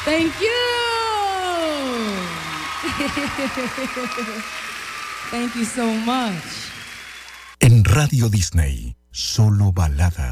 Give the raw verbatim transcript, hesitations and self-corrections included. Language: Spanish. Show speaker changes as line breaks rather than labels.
Thank you. Thank you so much.
En Radio Disney, solo balada.